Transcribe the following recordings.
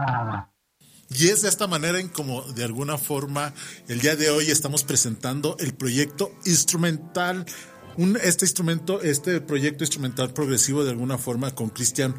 Y es de esta manera en como de alguna forma el día de hoy estamos presentando el proyecto instrumental, este proyecto instrumental progresivo de alguna forma con Cristian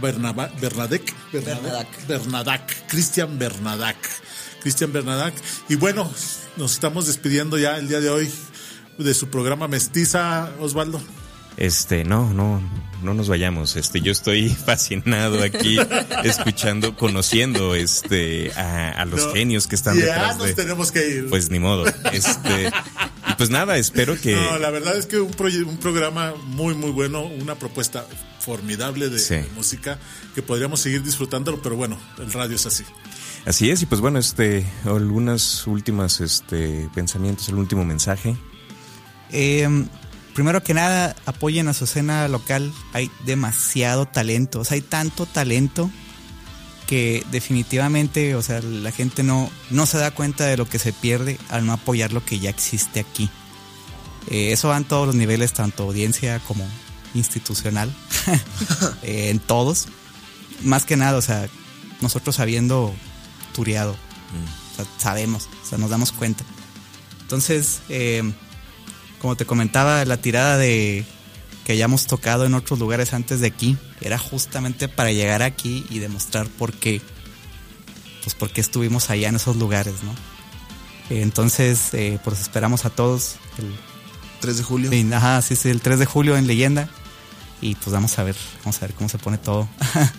Cristian Bernadac. Y bueno, nos estamos despidiendo ya el día de hoy de su programa Mestiza, Osvaldo. No nos vayamos. Yo estoy fascinado aquí, escuchando, conociendo, a los genios que están detrás nos tenemos que ir. Pues ni modo. Y pues nada, espero que. No, la verdad es que un programa muy, muy bueno, una propuesta formidable de música que podríamos seguir disfrutándolo, pero bueno, el radio es así. Así es, y pues bueno, algunas últimas, pensamientos, el último mensaje. Primero que nada, apoyen a su escena local. Hay demasiado talento, o sea, hay tanto talento que definitivamente, o sea, la gente no se da cuenta de lo que se pierde al no apoyar lo que ya existe aquí. Eso va en todos los niveles, tanto audiencia como institucional, en todos. Más que nada, o sea, nosotros habiendo tureado, o sea, sabemos, o sea, nos damos cuenta. Entonces, como te comentaba, la tirada de que hayamos tocado en otros lugares antes de aquí era justamente para llegar aquí y demostrar por qué estuvimos allá en esos lugares, ¿no? Entonces, pues esperamos a todos el 3 de julio. Sí, el 3 de julio en Leyenda. Y pues vamos a ver cómo se pone todo.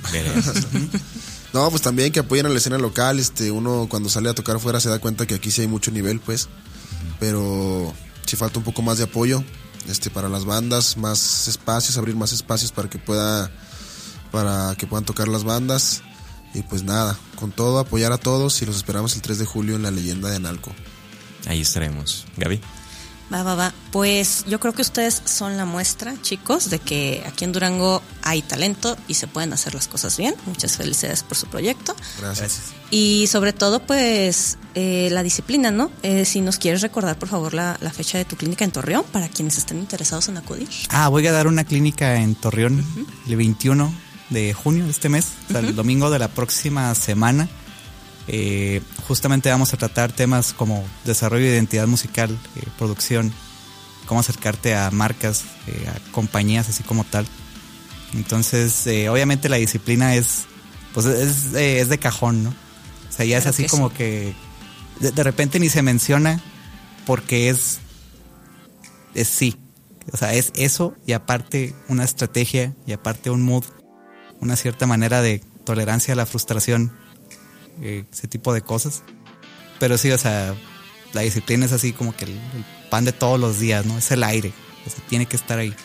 No, pues también que apoyen a la escena local. Uno cuando sale a tocar afuera se da cuenta que aquí sí hay mucho nivel, pues. Pero sí falta un poco más de apoyo para las bandas, más espacios, abrir más espacios para que puedan tocar las bandas. Y pues nada, con todo, apoyar a todos y los esperamos el 3 de julio en la Leyenda de Analco. Ahí estaremos. Gaby. Va. Pues yo creo que ustedes son la muestra, chicos, de que aquí en Durango hay talento y se pueden hacer las cosas bien. Muchas felicidades por su proyecto. Gracias. Y sobre todo, pues, la disciplina, ¿no? Si nos quieres recordar, por favor, la fecha de tu clínica en Torreón, para quienes estén interesados en acudir. Voy a dar una clínica en Torreón el 21 de junio de este mes, o sea, el domingo de la próxima semana. Justamente vamos a tratar temas como desarrollo de identidad musical, producción, cómo acercarte a marcas, a compañías así como tal. Entonces, obviamente la disciplina es de cajón, ¿no? O sea, ya claro, es así como sí. Que de repente ni se menciona porque es sí. O sea, es eso y aparte una estrategia y aparte un mood, una cierta manera de tolerancia a la frustración. Ese tipo de cosas. Pero sí, o sea, la disciplina es así como que el pan de todos los días, ¿no? Es el aire, o sea, tiene que estar ahí.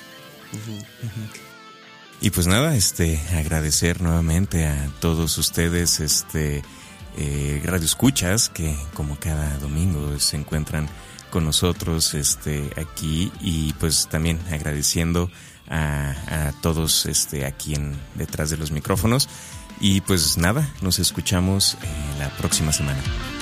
Y pues nada, agradecer nuevamente a todos ustedes, radioescuchas que como cada domingo se encuentran con nosotros, aquí, y pues también agradeciendo a todos, aquí detrás de los micrófonos. Y pues nada, nos escuchamos la próxima semana.